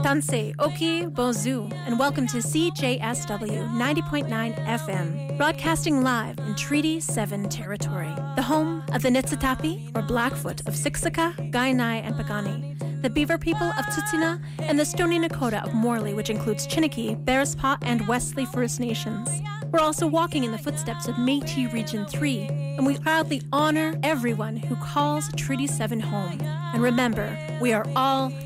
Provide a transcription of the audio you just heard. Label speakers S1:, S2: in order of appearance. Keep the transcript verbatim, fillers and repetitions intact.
S1: Tansei, Oki, Bonjour, and welcome to C J S W ninety point nine F M, broadcasting live in Treaty seven territory, the home of the Niitsitapi, or Blackfoot, of Siksika, Kainai, and Piikani, the Beaver people of Tsuut'ina, and the Stoney Nakoda of Morley, which includes Chiniki, Bearspaw, and Wesley First Nations. We're also walking in the footsteps of Métis Region three, and we proudly honor everyone who calls Treaty seven home. And remember, we are all